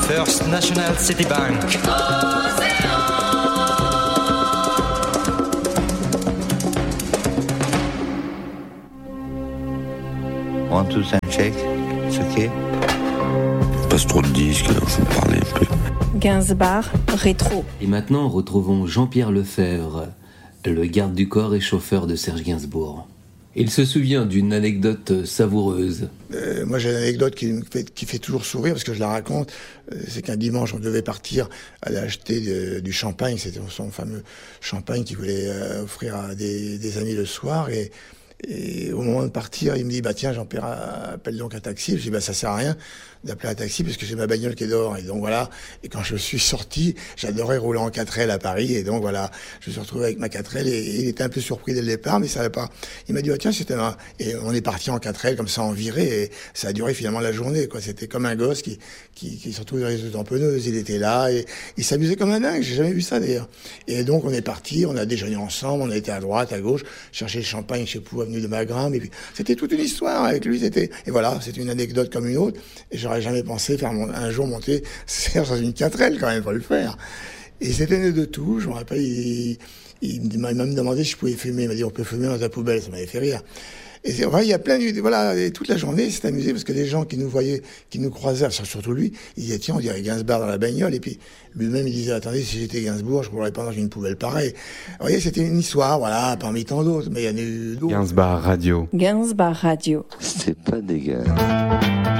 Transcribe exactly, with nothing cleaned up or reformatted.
First National City Bank. One, two, sound check. It's okay. Passe trop de disques, alors faut parler un peu. Gainsbar, rétro. Et maintenant, retrouvons Jean-Pierre Lefebvre, le garde du corps et chauffeur de Serge Gainsbourg. Il se souvient d'une anecdote savoureuse. Euh, moi, j'ai une anecdote qui me fait, qui fait toujours sourire parce que je la raconte. Euh, c'est qu'un dimanche, on devait partir aller acheter de, du champagne. C'était son fameux champagne qu'il voulait euh, offrir à des, des amis le soir. Et, et au moment de partir, il me dit, bah tiens, Jean-Pierre, appelle donc un taxi. Je dis, bah ça sert à rien d'appeler un taxi parce que j'ai ma bagnole qui est dehors. Et donc voilà. Et quand je suis sorti, j'adorais rouler en quatre L à Paris. Et donc voilà, je me suis retrouvé avec ma quatre L et, et il était un peu surpris dès le départ, mais ça savait pas. Il m'a dit, bah tiens, c'était un... Et on est parti en quatre L comme ça en virée et ça a duré finalement la journée, quoi. C'était comme un gosse qui, qui, qui se retrouve dans les tamponneuses. Il était là et il s'amusait comme un dingue. J'ai jamais vu ça d'ailleurs. Et donc on est parti, on a déjeuné ensemble, on a été à droite, à gauche, chercher le champagne chez Pou, avenue de Magram. Et puis c'était toute une histoire avec lui. C'était, et voilà, c'était une anecdote comme une autre. Et j'aurais jamais pensé faire mon... un jour monter Serge dans une quatre L quand même, pour le faire. Et c'était né de tout. Je me rappelle, il, il m'a même demandé si je pouvais fumer. Il m'a dit, on peut fumer dans ta poubelle. Ça m'avait fait rire. Et c'est vrai, il y a plein de... Voilà, et toute la journée, c'est amusé parce que les gens qui nous voyaient, qui nous croisaient, surtout lui, ils disaient, tiens, on dirait Gainsbourg dans la bagnole. Et puis, lui-même, il disait, attendez, si j'étais Gainsbourg, je ne pourrais pas dans une poubelle pareille. Vous voyez, c'était une histoire, voilà, parmi tant d'autres. Mais il y en a eu d'autres. Gainsbourg Radio. Gainsbar Radio. C'est pas dégueu.